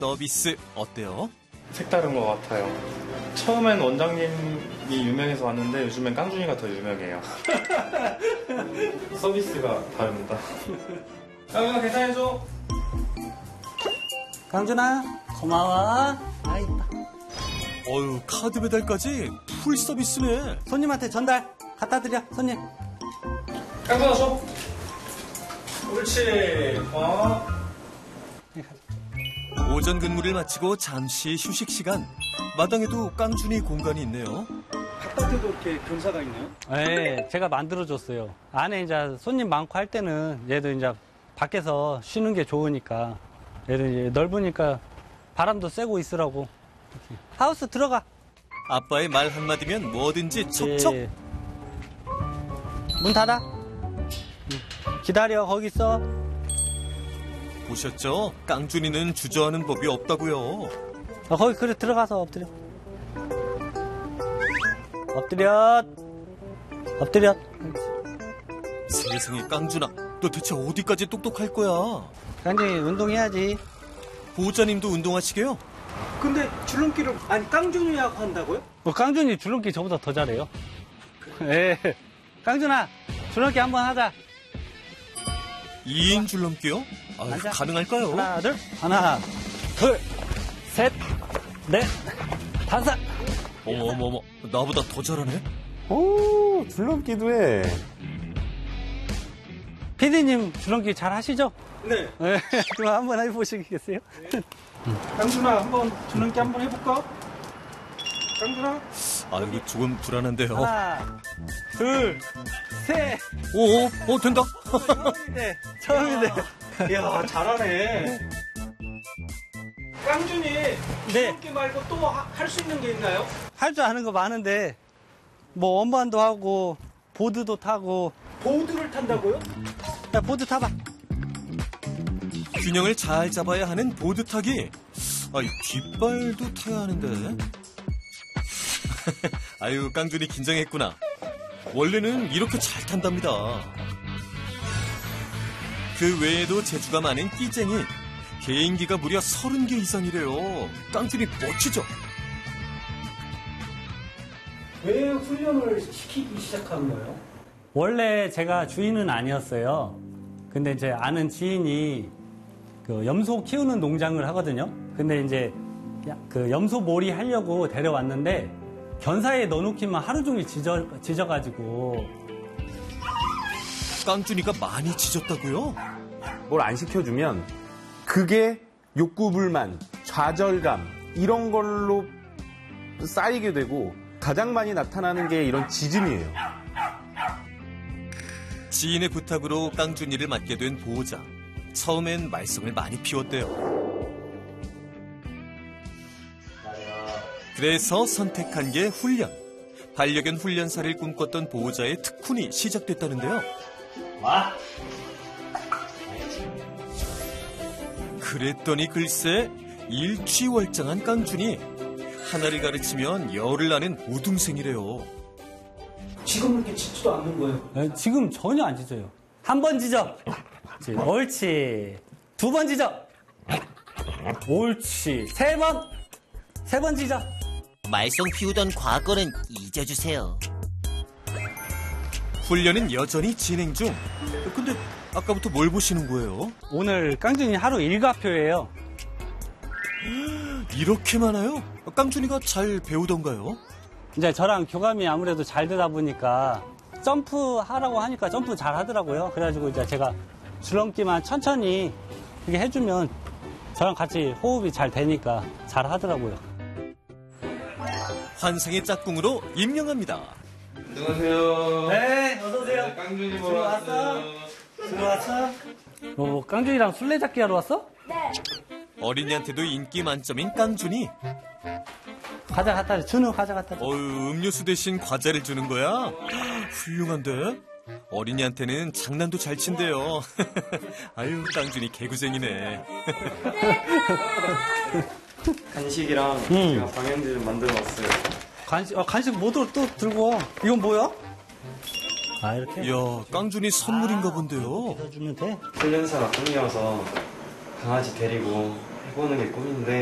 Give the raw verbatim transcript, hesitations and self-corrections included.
서비스 어때요? 색다른 것 같아요. 처음엔 원장님이 유명해서 왔는데 요즘엔 깡준이가 더 유명해요. 서비스가 다릅니다. 깡준아 계산해줘. 깡준아 고마워. 아이, 어휴, 카드 배달까지 풀 서비스네. 손님한테 전달 갖다 드려. 손님. 깡준아 줘. 옳지. 어. 오전 근무를 마치고 잠시 휴식 시간. 마당에도 깡준이 공간이 있네요. 바깥에도 이렇게 견사가 있네요? 네, 제가 만들어줬어요. 안에 이제 손님 많고 할 때는 얘도 이제 밖에서 쉬는 게 좋으니까 얘도 이제 넓으니까 바람도 쐬고 있으라고. 이렇게. 하우스 들어가. 아빠의 말 한마디면 뭐든지 척척. 예. 문 닫아. 기다려, 거기 있어. 보셨죠? 깡준이는 주저하는 법이 없다고요. 어, 거기 그래 들어가서 엎드려. 엎드려. 엎드려. 세상에 깡준아, 너 대체 어디까지 똑똑할 거야? 깡준이 운동해야지. 보호자님도 운동하시게요? 근데 줄넘기를 아니 깡준이하고 한다고요? 어, 깡준이 줄넘기 저보다 더 잘해요. 예. 깡준아, 줄넘기 한번 하자. 이 인 줄넘기요? 아유, 앉아. 가능할까요? 하나, 둘. 하나, 둘, 셋, 넷, 다섯. 어머 어머 어머, 나보다 더 잘하네? 오, 줄넘기도 해. 피디님 줄넘기 잘 하시죠? 네. 네. 그럼 한번 해보시겠어요? 깡준아 한번 줄넘기 한번 해볼까? 깡준아? 아, 이거 조금 불안한데요. 하나, 둘, 셋. 오, 오, 된다. 네, 처음인데. 이야 잘하네. 깡준이 줄넘기 말고 또 할 수 있는 게 있나요? 할 줄 아는 거 많은데, 뭐, 원반도 하고, 보드도 타고. 보드를 탄다고요? 야, 보드 타봐. 균형을 잘 잡아야 하는 보드 타기. 아, 이 뒷발도 타야 하는데. 아유, 깡준이 긴장했구나. 원래는 이렇게 잘 탄답니다. 그 외에도 재주가 많은 끼쟁이. 개인기가 무려 서른 개 이상이래요. 깡준이 멋지죠? 왜 훈련을 시키기 시작한 거예요? 원래 제가 주인은 아니었어요. 근데 이제 아는 지인이 그 염소 키우는 농장을 하거든요. 근데 이제 그 염소 몰이 하려고 데려왔는데 견사에 넣어놓기만 하루 종일 짖어, 짖어가지고. 깡준이가 많이 짖었다고요? 뭘 안 시켜주면 그게 욕구불만, 좌절감 이런 걸로 쌓이게 되고 가장 많이 나타나는 게 이런 짖음이에요. 지인의 부탁으로 깡준이를 맡게 된 보호자. 처음엔 말썽을 많이 피웠대요. 그래서 선택한 게 훈련. 반려견 훈련사를 꿈꿨던 보호자의 특훈이 시작됐다는데요. 와. 그랬더니 글쎄 일취월장한 깡준이 하나를 가르치면 열을 나는 우등생이래요. 지금 이렇게 짖지도 않는 거예요? 네, 지금 전혀 안 짖어요. 한 번 짖어. 옳지. 옳지. 두 번 짖어. 옳지. 세 번. 세 번 짖어. 말썽 피우던 과거는 잊어주세요. 훈련은 여전히 진행 중. 근데 아까부터 뭘 보시는 거예요? 오늘 깡준이 하루 일과표예요. 이렇게 많아요? 깡준이가 잘 배우던가요? 이제 저랑 교감이 아무래도 잘 되다 보니까 점프 하라고 하니까 점프 잘 하더라고요. 그래가지고 이제 제가 줄넘기만 천천히 이렇게 해주면 저랑 같이 호흡이 잘 되니까 잘 하더라고요. 환상의 짝꿍으로 임명합니다. 안녕하세요. 네, 어서오세요. 네, 깡준이 보러 들어왔어? 왔어요. 들어왔어? 어, 깡준이랑 술래잡기 하러 왔어? 어린이한테도 인기 만점인 깡준이. 과자 갖다 줘. 준우 과자 갖다 줘. 어휴, 음료수 대신 과자를 주는 거야? 훌륭한데? 어린이한테는 장난도 잘 친대요. 아유, 깡준이 개구쟁이네. 간식이랑 음. 제가 방향제 좀 만들어 왔어요. 간식, 어, 간식 뭐도 또 들고 와. 이건 뭐야? 아, 이렇게? 이야, 깡준이 선물인가 본데요. 넣어주면 돼. 훈련사가 꿈이어서 강아지 데리고 해보는 게 꿈인데